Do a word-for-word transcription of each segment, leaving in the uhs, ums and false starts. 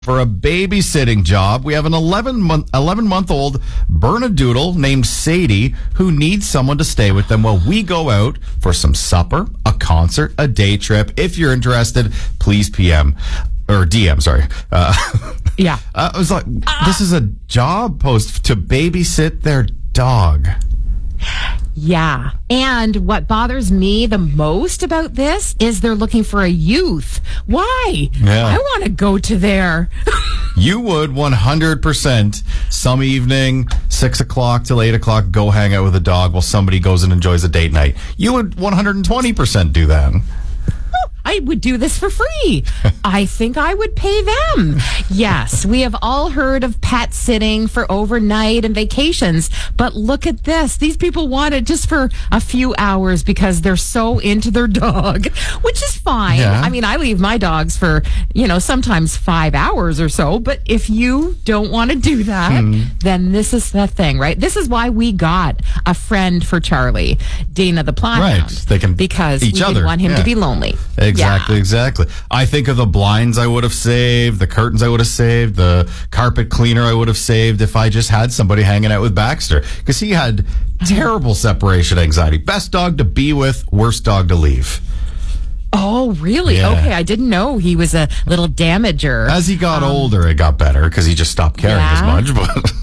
For a babysitting job, we have an eleven month eleven month old Bernedoodle named Sadie who needs someone to stay with them while we go out for some supper, a concert, a day trip. If you're interested, please P M or D M. Sorry. Uh, yeah. I was like, this is a job post to babysit their dog. Yeah. And what bothers me the most about this is they're looking for a youth. Why? Yeah. I want to go to there. You would one hundred percent some evening, six o'clock till eight o'clock, go hang out with a dog while somebody goes and enjoys a date night. You would one hundred twenty percent do that. I would do this for free. I think I would pay them. Yes, we have all heard of pet sitting for overnight and vacations, but look at this. These people want it just for a few hours because they're so into their dog, which is fine. Yeah. I mean, I leave my dogs for, you know, sometimes five hours or so, but if you don't want to do that, hmm. then this is the thing, right? This is why we got a friend for Charlie, Dana the Bloodhound. Right. They can because each we other. didn't want him yeah. to be lonely. Exactly, yeah. exactly. I think of the blinds I would have saved, the curtains I would have saved, the carpet cleaner I would have saved if I just had somebody hanging out with Baxter. Because he had terrible separation anxiety. Best dog to be with, worst dog to leave. Oh, really? Yeah. Okay, I didn't know he was a little damager. As he got um, older, it got better because he just stopped caring yeah. as much. But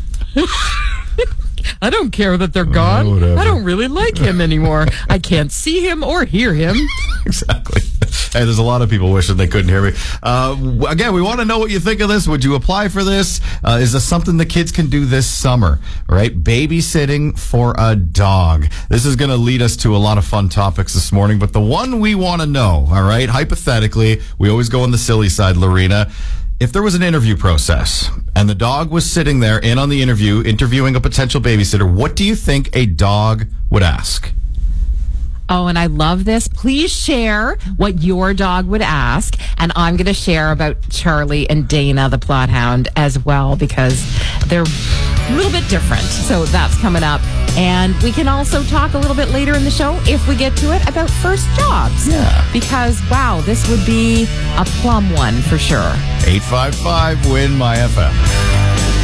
I don't care that they're gone. Oh, I don't really like him anymore. I can't see him or hear him. Exactly. Hey, there's a lot of people wishing they couldn't hear me. Uh, again, we want to know what you think of this. Would you apply for this? Uh, is this something the kids can do this summer? Right? Babysitting for a dog. This is going to lead us to a lot of fun topics this morning, but the one we want to know, all right, hypothetically, we always go on the silly side, Lorena. If there was an interview process and the dog was sitting there in on the interview, interviewing a potential babysitter, what do you think a dog would ask? Oh, and I love this. Please share what your dog would ask. And I'm going to share about Charlie and Dana, the Bloodhound, as well, because they're a little bit different. So that's coming up. And we can also talk a little bit later in the show, if we get to it, about first jobs. Yeah. Because, wow, this would be a plum one for sure. eight five five, win my F M.